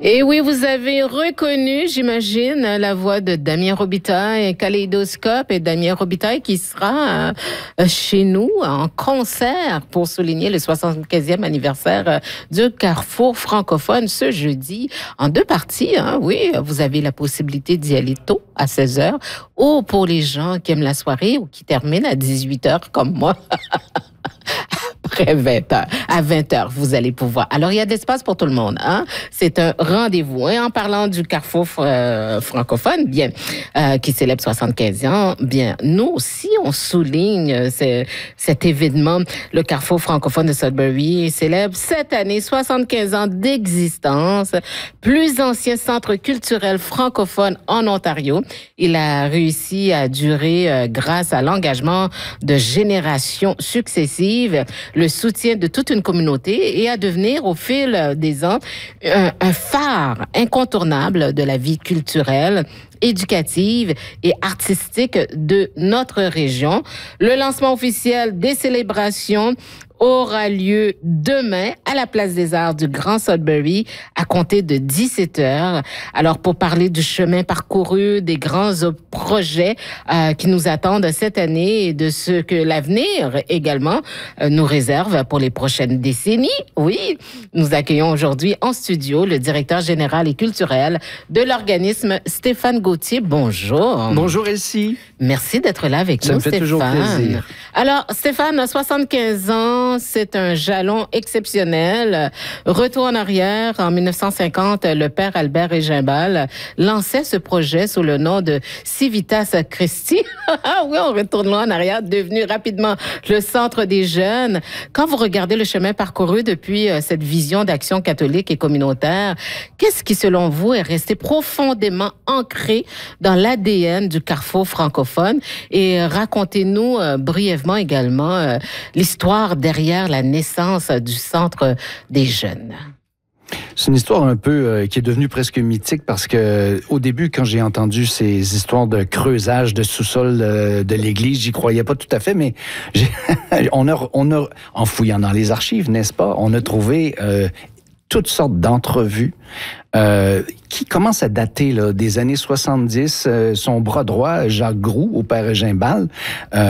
Et oui, vous avez reconnu, j'imagine, la voix de Damien Robitaille, Kaléidoscope, et Damien Robitaille qui sera chez nous en concert pour souligner le 75e anniversaire du Carrefour francophone ce jeudi en 2 parties. Hein, oui, vous avez la possibilité d'y aller tôt à 16h ou pour les gens qui aiment la soirée ou qui terminent à 18h comme moi. Après 20h. À 20h, vous allez pouvoir. Alors, il y a de l'espace pour tout le monde. Hein? C'est un rendez-vous. Et en parlant du Carrefour francophone, bien, qui célèbre 75 ans, bien, nous aussi, on souligne cet événement. Le Carrefour francophone de Sudbury célèbre cette année 75 ans d'existence. Plus ancien centre culturel francophone en Ontario. Il a réussi à durer grâce à l'engagement de générations successives, le soutien de toute une communauté et à devenir au fil des ans un phare incontournable de la vie culturelle, éducative et artistique de notre région. Le lancement officiel des célébrations aura lieu demain à la Place des Arts du Grand Sudbury à compter de 17h. Alors, pour parler du chemin parcouru, des grands projets qui nous attendent cette année et de ce que l'avenir également nous réserve pour les prochaines décennies, oui, nous accueillons aujourd'hui en studio le directeur général et culturel de l'organisme, Stéphane Gauthier. Bonjour. Bonjour Elsie. Merci d'être là avec nous, Stéphane. Ça me fait toujours plaisir. Alors, Stéphane, 75 ans, c'est un jalon exceptionnel. Retour en arrière, en 1950, le père Albert Régimbal lançait ce projet sous le nom de Civitas Christi. Ah oui, on retourne loin en arrière, devenu rapidement le centre des jeunes. Quand vous regardez le chemin parcouru depuis cette vision d'action catholique et communautaire, qu'est-ce qui, selon vous, est resté profondément ancré dans l'ADN du Carrefour francophone? Et racontez-nous brièvement également l'histoire derrière la naissance du Centre des jeunes. C'est une histoire un peu qui est devenue presque mythique parce que au début, quand j'ai entendu ces histoires de creusage de sous-sol de l'église, j'y croyais pas tout à fait, mais on a, en fouillant dans les archives, n'est-ce pas, on a trouvé toutes sortes d'entrevues qui commencent à dater là, des années 70. Son bras droit, Jacques Groux, au père Régimbal,